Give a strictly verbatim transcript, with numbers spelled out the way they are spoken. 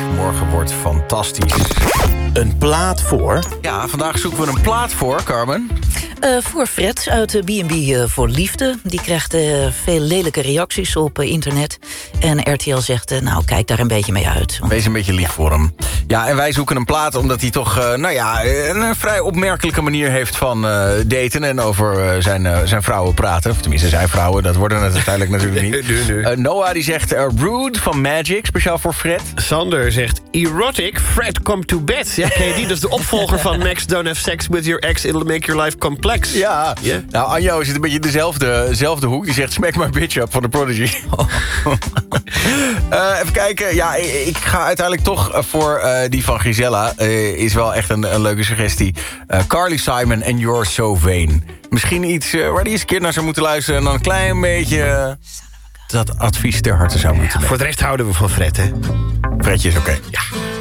Morgen wordt fantastisch. Een plaat voor... Ja, vandaag zoeken we een plaat voor, Carmen. Uh, voor Fred uit de B en B uh, voor Liefde. Die krijgt uh, veel lelijke reacties op uh, internet. En R T L zegt, uh, nou, kijk daar een beetje mee uit. Wees een beetje lief ja. voor hem. Ja, en wij zoeken een plaat omdat hij toch, uh, nou ja, een, een vrij opmerkelijke manier heeft van uh, daten en over uh, zijn, uh, zijn vrouwen praten. Of tenminste, zijn vrouwen, dat worden het uiteindelijk natuurlijk niet. nee, nee. Uh, Noah die zegt uh, Rude van Magic, speciaal voor Fred. Sander zegt Erotic, Fred come to bed. Ja, ken je die? Dat is de opvolger van Max Don't Have Sex With Your Ex, It'll Make Your Life Complex. Ja, yeah. Nou, Anjo zit een beetje in dezelfde, dezelfde hoek. Die zegt Smack My Bitch Up van The Prodigy. Oh. uh, even kijken. Ja, ik, ik ga uiteindelijk toch voor uh, die van Gisella. Uh, is wel echt een, een leuke suggestie. Uh, Carly Simon and You're So Vain. Misschien iets uh, waar die eens een keer naar zou moeten luisteren... en dan een klein beetje uh, dat advies ter harte zou moeten nemen. Voor het rest houden we van Fred, hè? Fredje is oké. Okay. Ja.